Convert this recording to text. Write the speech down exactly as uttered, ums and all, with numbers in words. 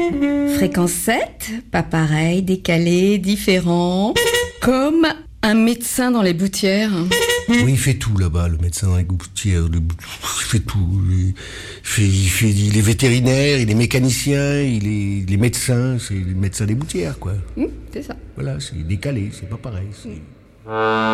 Fréquence sept, pas pareil, décalé, différent. Comme un médecin dans les Boutières. Oui, il fait tout là-bas, le médecin dans les Boutières. Il fait tout. Il, fait, il, fait, il est vétérinaire, il est mécanicien, il est, il est médecin. C'est le médecin des Boutières, quoi. Mmh, c'est ça. Voilà, c'est décalé, c'est pas pareil. C'est...